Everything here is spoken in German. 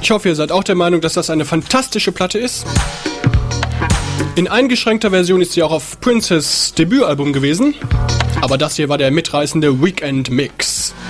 Ich hoffe, ihr seid auch der Meinung, dass das eine fantastische Platte ist. In eingeschränkter Version ist sie auch auf Princes Debütalbum gewesen. Aber das hier war der mitreißende Weekend Mix.